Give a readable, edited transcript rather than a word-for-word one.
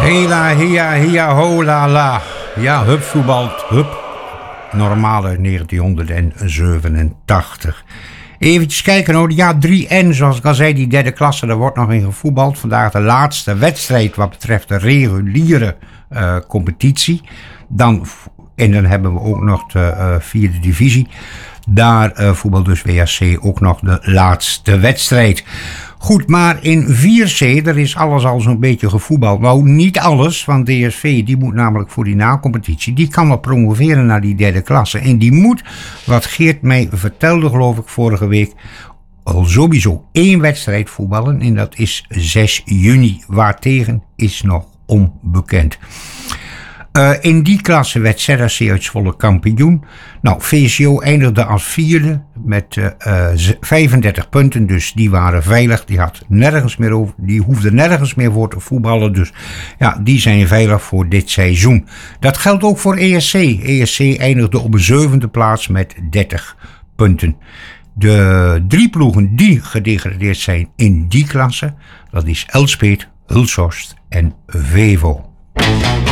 Hela, hia, hia, ho, la, la. Ja, hup, voetbalt, hup. Normale 1987. Eventjes kijken hoor. Ja, 3N, zoals ik al zei, die derde klasse, daar wordt nog in gevoetbald. Vandaag de laatste wedstrijd wat betreft de reguliere competitie. En dan hebben we ook nog de vierde divisie. Daar voetbalt dus WHC ook nog de laatste wedstrijd. Goed, maar in 4C, er is alles al zo'n beetje gevoetbald. Nou, niet alles, want DSV, die moet namelijk voor die nacompetitie, die kan wel promoveren naar die derde klasse. En die moet, wat Geert mij vertelde geloof ik vorige week, al sowieso 1 wedstrijd voetballen. En dat is 6 juni. Waartegen is nog onbekend. In die klasse werd ZRC uit Zwolle kampioen. Nou, VCO eindigde als vierde met 35 punten. Dus die waren veilig. Die hoefde nergens meer voor te voetballen. Dus ja, die zijn veilig voor dit seizoen. Dat geldt ook voor ESC. ESC eindigde op de 7e plaats met 30 punten. De 3 ploegen die gedegradeerd zijn in die klasse, dat is Elspeet, Hulshorst en Vevo.